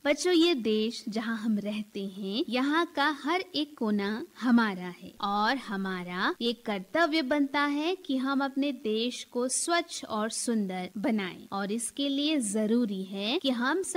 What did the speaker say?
बच्चों, ये देश जहाँ हम रहते हैं, यहाँ का हर एक कोना हमारा है और हमारा ये कर्तव्य बनता है कि हम अपने देश को स्वच्छ और सुंदर बनाएं और इसके लिए जरूरी है कि हम